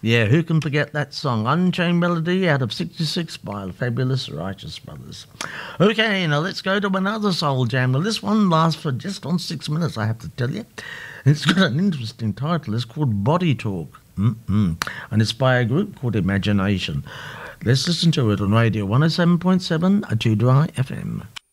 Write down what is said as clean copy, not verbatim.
Yeah, who can forget that song? Unchained Melody out of 66 by the fabulous Righteous Brothers. Okay, now let's go to another soul jam. Now this one lasts for just on 6 minutes, I have to tell you. It's got an interesting title. It's called Body Talk. And it's by a group called Imagination. Let's listen to it on Radio 107.7 Atudra FM.